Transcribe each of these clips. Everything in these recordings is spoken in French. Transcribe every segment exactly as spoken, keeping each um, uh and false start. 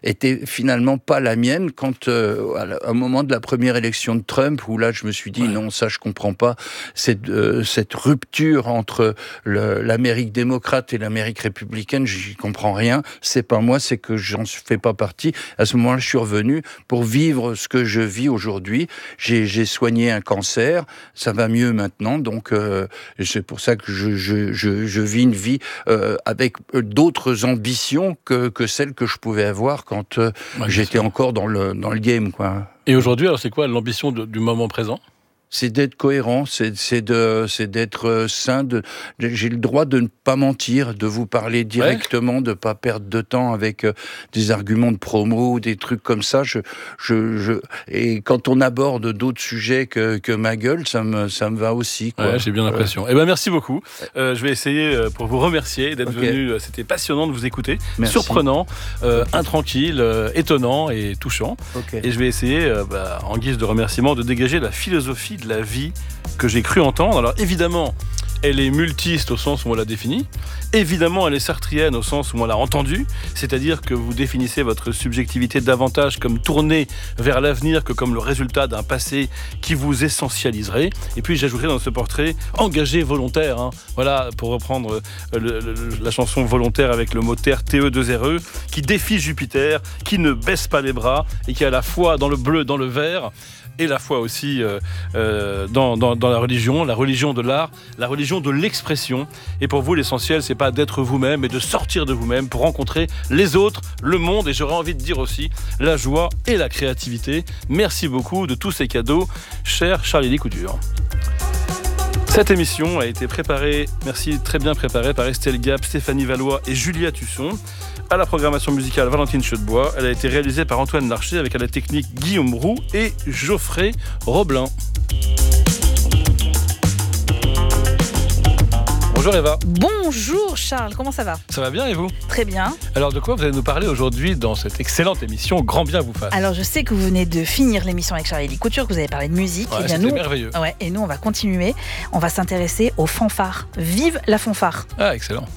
était finalement pas la mienne quand, euh, au moment de la première élection de Trump, où là je me suis dit ouais. non, ça je comprends pas, cette, euh, cette rupture entre le, l'Amérique démocrate et l'Amérique républicaine, j'y comprends rien, c'est pas moi, c'est que j'en fais pas partie. À ce moment-là, je suis revenu pour vivre ce que je vis aujourd'hui. J'ai, j'ai soigné un cancer, ça va mieux maintenant, donc euh, c'est pour ça que je, je, je, je vis une vie euh, avec d'autres ambitions que, que celles que je pouvais avoir quand euh, ouais, j'étais encore dans le, dans le game, quoi. Et aujourd'hui, alors c'est quoi l'ambition de, du moment présent ? C'est d'être cohérent, c'est, c'est, de, c'est d'être sain. De, de, j'ai le droit de ne pas mentir, de vous parler directement, ouais. de ne pas perdre de temps avec euh, des arguments de promo ou des trucs comme ça. Je, je, je, et quand on aborde d'autres sujets que, que ma gueule, ça me, ça me va aussi, quoi. Ouais, j'ai bien l'impression. Ouais. Eh ben, merci beaucoup. Euh, je vais essayer euh, pour vous remercier d'être okay. venu. C'était passionnant de vous écouter. Merci. Surprenant, euh, okay. intranquille, euh, étonnant et touchant. Okay. Et je vais essayer, euh, bah, en guise de remerciement, de dégager la philosophie de la vie que j'ai cru entendre. Alors évidemment, elle est multiste au sens où on l'a définie. Évidemment, elle est sartrienne au sens où on l'a entendue. C'est-à-dire que vous définissez votre subjectivité davantage comme tournée vers l'avenir que comme le résultat d'un passé qui vous essentialiserait. Et puis j'ajouterai dans ce portrait engagé volontaire. Hein. Voilà, pour reprendre le, le, la chanson volontaire avec le mot terre T E deux R E, qui défie Jupiter, qui ne baisse pas les bras et qui a la foi dans le bleu, dans le vert. Et la foi aussi euh, euh, dans, dans, dans la religion, la religion de l'art, la religion de l'expression. Et pour vous, l'essentiel, c'est pas d'être vous-même, mais de sortir de vous-même pour rencontrer les autres, le monde, et j'aurais envie de dire aussi la joie et la créativité. Merci beaucoup de tous ces cadeaux, cher Charlie Couture. Cette émission a été préparée, merci, très bien préparée par Estelle Gap, Stéphanie Valois et Julia Tusson. À la programmation musicale, Valentine Chaudebois. Elle a été réalisée par Antoine Larcher avec à la technique Guillaume Roux et Geoffrey Roblin. Bonjour Eva. Bonjour Charles, comment ça va ? Ça va bien et vous ? Très bien. Alors de quoi vous allez nous parler aujourd'hui dans cette excellente émission Grand bien vous fasse ? Alors je sais que vous venez de finir l'émission avec Charlie Couture, que vous avez parlé de musique. Ouais, et bien c'était nous, merveilleux. Ouais, et nous on va continuer, on va s'intéresser aux fanfares. Vive la fanfare ! Ah excellent.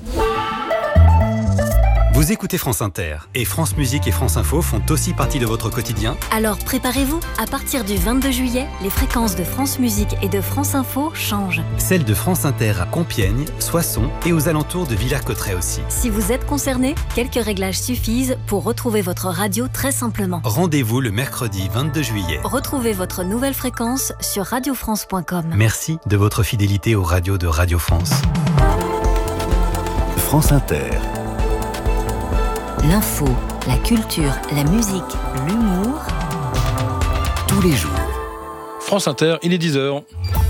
Vous écoutez France Inter et France Musique et France Info font aussi partie de votre quotidien. Alors préparez-vous, à partir du vingt-deux juillet, les fréquences de France Musique et de France Info changent. Celles de France Inter à Compiègne, Soissons et aux alentours de Villers-Cotterêts aussi. Si vous êtes concerné, quelques réglages suffisent pour retrouver votre radio très simplement. Rendez-vous le mercredi vingt-deux juillet. Retrouvez votre nouvelle fréquence sur radio france point com. Merci de votre fidélité aux radios de Radio France. France Inter. L'info, la culture, la musique, l'humour. Tous les jours. France Inter, il est dix heures.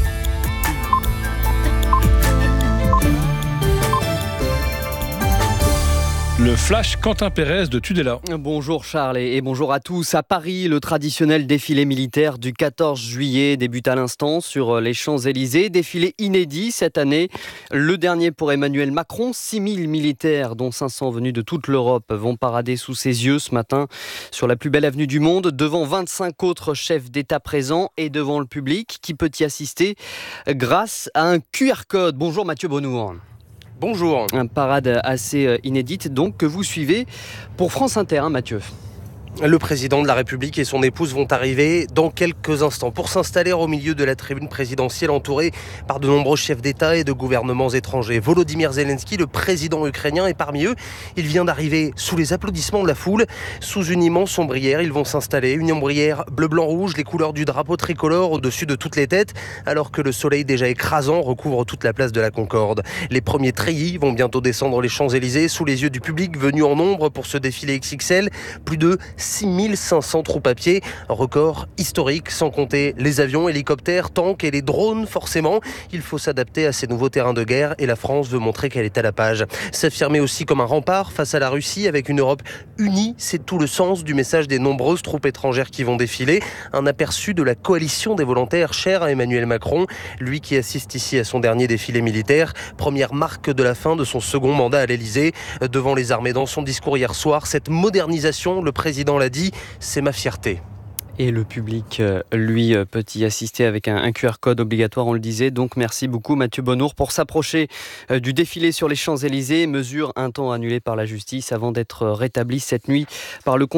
Le flash Quentin Pérez de Tudela. Bonjour Charles et bonjour à tous. À Paris, le traditionnel défilé militaire du quatorze juillet débute à l'instant sur les Champs-Élysées. Défilé inédit cette année. Le dernier pour Emmanuel Macron. six mille militaires, dont cinq cents venus de toute l'Europe, vont parader sous ses yeux ce matin sur la plus belle avenue du monde, devant vingt-cinq autres chefs d'État présents et devant le public qui peut y assister grâce à un Q R code. Bonjour Mathieu Bonnour. Bonjour. Un parade assez inédite donc que vous suivez pour France Inter, hein, Mathieu. Le président de la République et son épouse vont arriver dans quelques instants pour s'installer au milieu de la tribune présidentielle entourée par de nombreux chefs d'État et de gouvernements étrangers. Volodymyr Zelensky, le président ukrainien, est parmi eux. Il vient d'arriver sous les applaudissements de la foule. Sous une immense ombrière, ils vont s'installer. Une ombrière bleu-blanc-rouge, les couleurs du drapeau tricolore au-dessus de toutes les têtes, alors que le soleil déjà écrasant recouvre toute la place de la Concorde. Les premiers treillis vont bientôt descendre les Champs-Élysées sous les yeux du public venu en nombre pour ce défilé X X L. Plus de six mille cinq cents troupes à pied, record historique, sans compter les avions, hélicoptères, tanks et les drones forcément. Il faut s'adapter à ces nouveaux terrains de guerre et la France veut montrer qu'elle est à la page. S'affirmer aussi comme un rempart face à la Russie avec une Europe unie, c'est tout le sens du message des nombreuses troupes étrangères qui vont défiler. Un aperçu de la coalition des volontaires chère à Emmanuel Macron, lui qui assiste ici à son dernier défilé militaire. Première marque de la fin de son second mandat à l'Elysée. Devant les armées dans son discours hier soir, cette modernisation, le président l'a dit, c'est ma fierté. Et le public, lui, peut y assister avec un, un Q R code obligatoire, on le disait. Donc merci beaucoup Mathieu Bonnour pour s'approcher du défilé sur les Champs-Élysées. Mesure un temps annulée par la justice avant d'être rétablie cette nuit par le